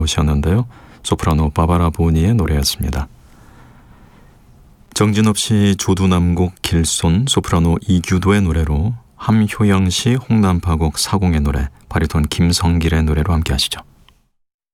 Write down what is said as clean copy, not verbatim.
오셨는데요. 소프라노 바바라 보니의 노래였습니다. 정진업 씨 조두남곡 길손, 소프라노 이규도의 노래로 함효영 씨 홍남파곡 사공의 노래, 바리톤 김성길의 노래로 함께 하시죠.